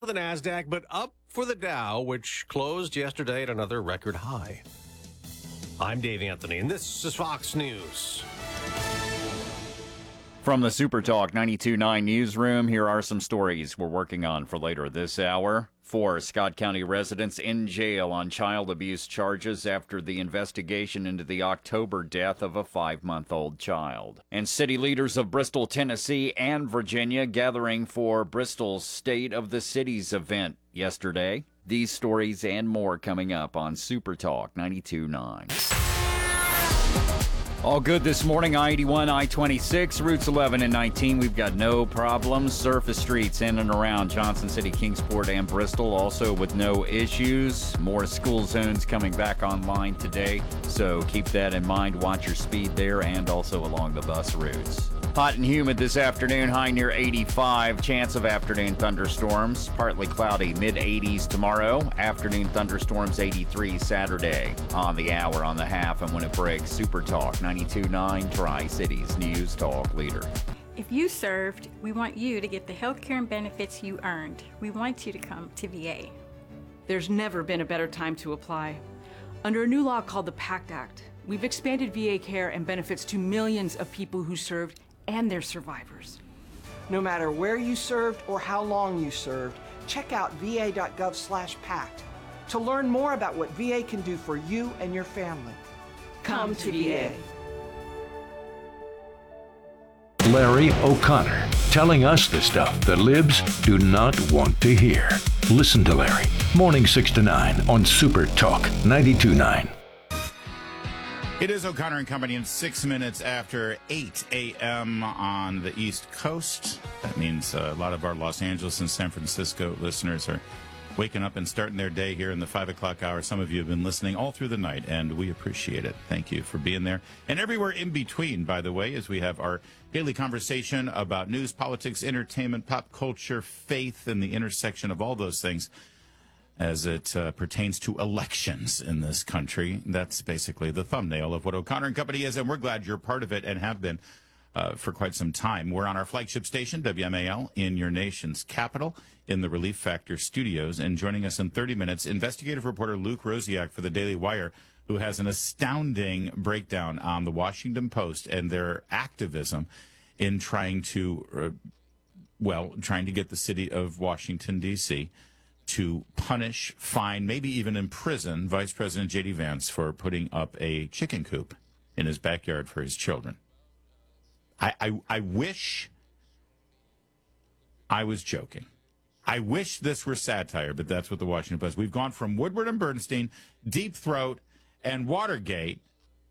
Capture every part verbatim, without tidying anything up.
the NASDAQ, but up for the Dow, which closed yesterday at another record high. I'm Dave Anthony, and this is Fox News. From the Super Talk ninety-two point nine newsroom, here are some stories we're working on for later this hour. Four Scott County residents in jail on child abuse charges after the investigation into the October death of a five-month-old child. And city leaders of Bristol, Tennessee and Virginia gathering for Bristol's State of the Cities event yesterday. These stories and more coming up on Super Talk ninety-two point nine. All good this morning. I eighty-one, I twenty-six, routes eleven and nineteen. We've got no problems. Surface streets in and around Johnson City, Kingsport, and Bristol also with no issues. More school zones coming back online today, so keep that in mind. Watch your speed there and also along the bus routes. Hot and humid this afternoon, high near eighty-five. Chance of afternoon thunderstorms. Partly cloudy, mid eighties tomorrow. Afternoon thunderstorms, eighty-three Saturday. On the hour, on the half, and when it breaks, Super Talk ninety-two point nine, Tri-Cities News Talk leader. If you served, we want you to get the health care and benefits you earned. We want you to come to V A. There's never been a better time to apply. Under a new law called the PACT Act, we've expanded V A care and benefits to millions of people who served and their survivors. No matter where you served or how long you served, check out va.gov slash PACT to learn more about what V A can do for you and your family. Come, Come to V A. Larry O'Connor, telling us the stuff the libs do not want to hear. Listen to Larry, morning six to nine on Super Talk ninety-two point nine. It is O'Connor and Company, in six minutes after eight a.m. on the East Coast. That means uh, a lot of our Los Angeles and San Francisco listeners are waking up and starting their day here in the five o'clock hour. Some of you have been listening all through the night, and we appreciate it. Thank you for being there. And everywhere in between, by the way, as we have our daily conversation about news, politics, entertainment, pop culture, faith, and the intersection of all those things as it uh, pertains to elections in this country. That's basically the thumbnail of what O'Connor and Company is, and we're glad you're part of it and have been uh, for quite some time. We're on our flagship station, W M A L, in your nation's capital, in the Relief Factor studios, and joining us in thirty minutes, investigative reporter Luke Rosiak for the Daily Wire, who has an astounding breakdown on the Washington Post and their activism in trying to, uh, well, trying to get the city of Washington, D C to punish, fine, maybe even imprison Vice President J D. Vance for putting up a chicken coop in his backyard for his children. I, I, I wish I was joking. I wish this were satire, but that's what the Washington Post. We've gone from Woodward and Bernstein, Deep Throat, and Watergate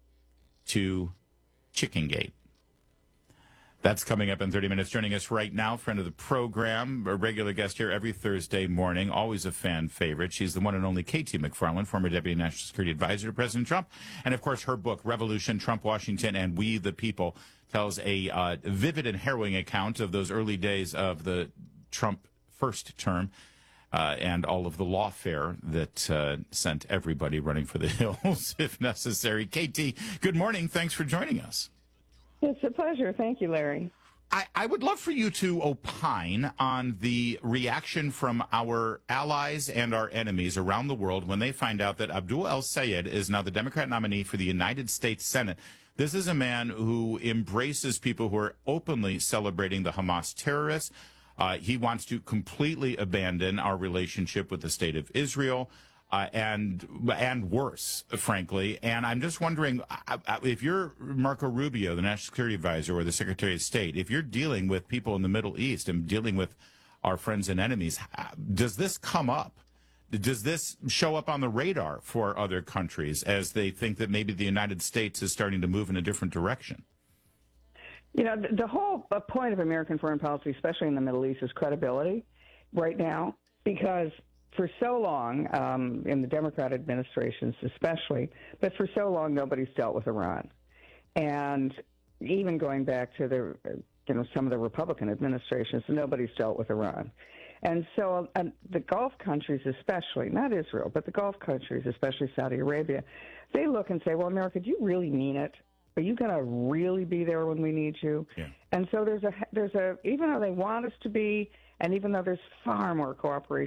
to Chickengate. That's coming up in thirty minutes. Joining us right now, friend of the program, a regular guest here every Thursday morning, always a fan favorite. She's the one and only Katie McFarland, former Deputy National Security Advisor to President Trump. And, of course, her book, Revolution, Trump, Washington, and We the People, tells a uh, vivid and harrowing account of those early days of the Trump first term uh, and all of the lawfare that uh, sent everybody running for the hills, if necessary. Katie, good morning. Thanks for joining us. It's a pleasure. Thank you, Larry. I, I would love for you to opine on the reaction from our allies and our enemies around the world when they find out that Abdul El-Sayed is now the Democrat nominee for the United States Senate. This is a man who embraces people who are openly celebrating the Hamas terrorists. Uh, he wants to completely abandon our relationship with the state of Israel. Uh, and and worse, frankly. And I'm just wondering, if you're Marco Rubio, the National Security Advisor, or the Secretary of State, if you're dealing with people in the Middle East and dealing with our friends and enemies, does this come up? Does this show up on the radar for other countries as they think that maybe the United States is starting to move in a different direction? You know, the whole point of American foreign policy, especially in the Middle East, is credibility right now, because for so long, um, in the Democrat administrations especially, but for so long, nobody's dealt with Iran. And even going back to the, you know, some of the Republican administrations, nobody's dealt with Iran. And so uh, the Gulf countries especially, not Israel, but the Gulf countries, especially Saudi Arabia, they look and say, well, America, do you really mean it? Are you going to really be there when we need you? Yeah. And so there's a, there's a, even though they want us to be, and even though there's far more cooperation